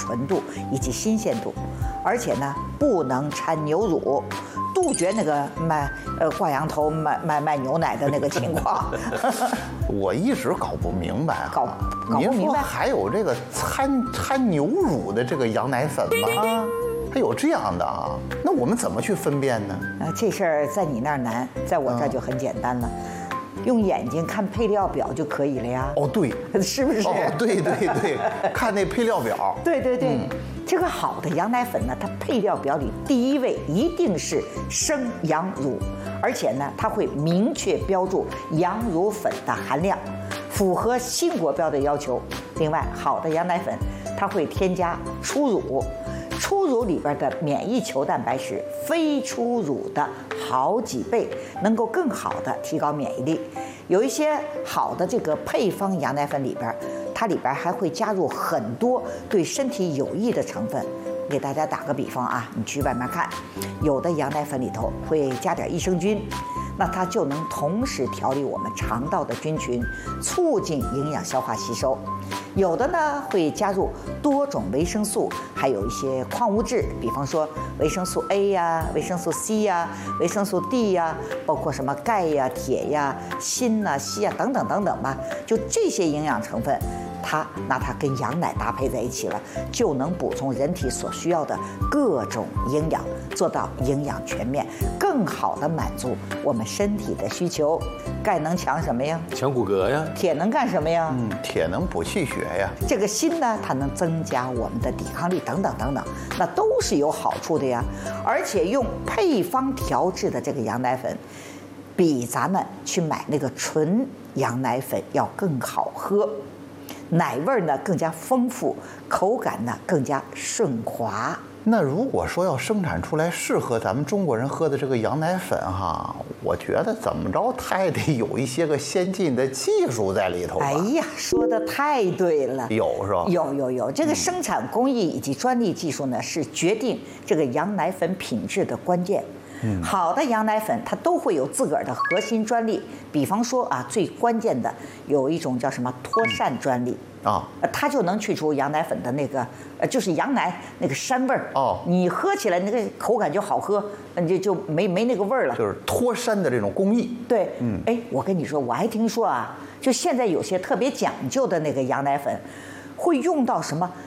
纯度以及新鲜度，而且呢不能掺牛乳，杜绝那个挂羊头卖牛奶的那个情况。 我一直搞不明白搞不明白， 您说还有这个掺牛乳的这个羊奶粉吗？还有这样的啊？那我们怎么去分辨呢？ 这事儿在你那儿难，在我这儿就很简单了。用眼睛看配料表就可以了呀。 哦，对， 是不是？ 哦，对，看那配料表。 对，这个好的羊奶粉呢，它配料表里第一位一定是生羊乳，而且呢，它会明确标注羊乳粉的含量，符合新国标的要求。另外，好的羊奶粉它会添加初乳。初乳里边的免疫球蛋白是非初乳的好几倍，能够更好的提高免疫力。有一些好的这个配方羊奶粉里边，它里边还会加入很多对身体有益的成分。给大家打个比方啊，你去外面看，有的羊奶粉里头会加点益生菌，那它就能同时调理我们肠道的菌群，促进营养消化吸收。有的呢会加入多种维生素，还有一些矿物质，比方说维生素 A 呀、维生素 C 呀、维生素 D 呀，包括什么钙呀、铁呀、锌呐、硒呀等等等等吧。就这些营养成分，它跟羊奶搭配在一起了，就能补充人体所需要的各种营养，做到营养全面，更好的满足我们身体的需求。钙能强什么呀？ 强骨骼呀。 铁能干什么呀？ 铁能补气血呀。 这个锌呢，它能增加我们的抵抗力等等等等，那都是有好处的呀。而且用配方调制的这个羊奶粉，比咱们去买那个纯羊奶粉要更好喝，奶味呢更加丰富，口感呢更加顺滑。 那如果说要生产出来适合咱们中国人喝的这个羊奶粉哈，我觉得怎么着它也得有一些个先进的技术在里头吧。 哎呀，说的太对了， 有是吧？ 有，这个生产工艺以及专利技术呢，是决定这个羊奶粉品质的关键。好的羊奶粉它都会有自个儿的核心专利，比方说啊，最关键的有一种叫什么脱膻专利啊，它就能去除羊奶粉的那个就是羊奶那个膻味儿哦，你喝起来那个口感就好喝，就没那个味儿了， 就是脱膻的这种工艺。 对，哎，我跟你说，我还听说啊，就现在有些特别讲究的那个羊奶粉，会用到什么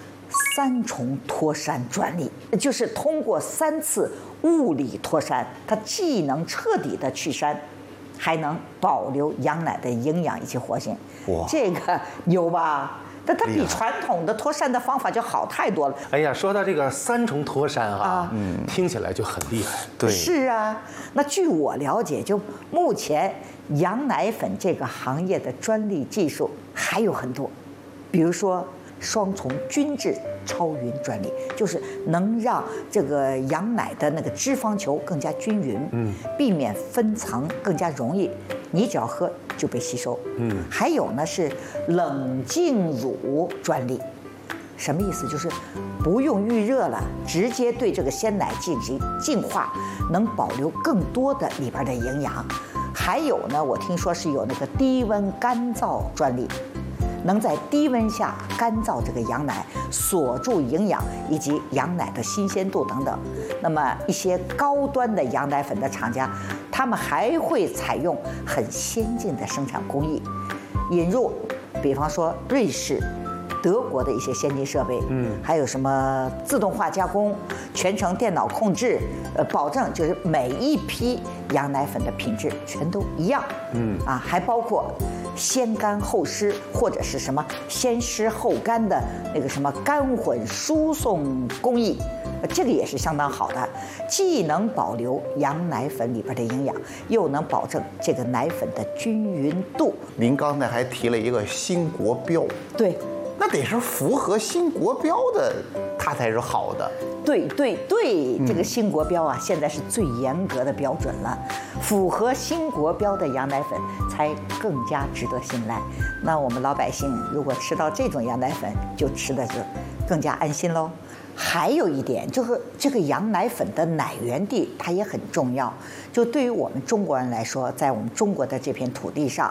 3重脱膻专利，就是通过3次物理脱膻，它既能彻底的去膻，还能保留羊奶的营养以及活性。哇，这个牛吧？但它比传统的脱膻的方法就好太多了。 哎呀，说到这个3重脱膻啊，听起来就很厉害。 对， 是啊。那据我了解，就目前羊奶粉这个行业的专利技术还有很多，比如说双重均质超匀专利，就是能让这个羊奶的那个脂肪球更加均匀，避免分层，更加容易，你只要喝就被吸收。还有呢是冷静乳专利，什么意思？就是不用预热了，直接对这个鲜奶进行净化，能保留更多的里边的营养。还有呢，我听说是有那个低温干燥专利，能在低温下干燥这个羊奶，锁住营养以及羊奶的新鲜度等等。那么一些高端的羊奶粉的厂家，他们还会采用很先进的生产工艺，引入比方说瑞士、德国的一些先进设备，还有什么自动化加工、全程电脑控制，保证就是每一批羊奶粉的品质全都一样，还包括先干后湿或者是什么先湿后干的那个什么干混输送工艺，这个也是相当好的，既能保留羊奶粉里边的营养，又能保证这个奶粉的均匀度。 您刚才还提了一个新国标， 对， 那得是符合新国标的，它才是好的。 对，这个新国标啊，现在是最严格的标准了，符合新国标的羊奶粉才更加值得信赖。那我们老百姓如果吃到这种羊奶粉，就吃的就更加安心喽。还有一点就是这个羊奶粉的奶源地它也很重要，就对于我们中国人来说，在我们中国的这片土地上，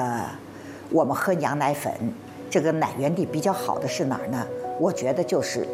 我们喝羊奶粉，这个奶源地比较好的是哪儿呢？我觉得就是